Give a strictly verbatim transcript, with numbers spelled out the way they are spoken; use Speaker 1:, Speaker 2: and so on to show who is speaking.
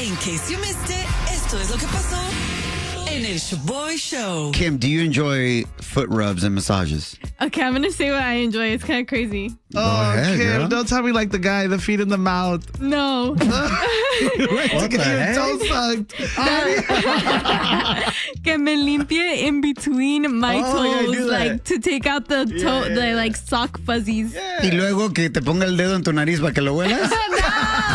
Speaker 1: In case you missed it, esto es lo que pasó en el Shaboy Show.
Speaker 2: Kim, do you enjoy foot rubs and massages?
Speaker 3: Okay, I'm gonna say what I enjoy. It's kind of crazy.
Speaker 4: Oh,
Speaker 2: ahead,
Speaker 4: Kim,
Speaker 2: girl.
Speaker 4: don't tell me like the guy, the feet in the mouth.
Speaker 3: No.
Speaker 4: Like
Speaker 2: What
Speaker 4: to get
Speaker 2: the
Speaker 4: your
Speaker 2: heck?
Speaker 4: toe sucked.
Speaker 3: Que me limpie in between my
Speaker 2: Oh, yeah,
Speaker 3: toes,
Speaker 2: do that.
Speaker 3: like to take out the toe,
Speaker 2: Yeah, yeah,
Speaker 3: the
Speaker 2: yeah.
Speaker 3: like sock fuzzies.
Speaker 2: Y luego que te ponga el dedo en tu nariz para que lo huelas.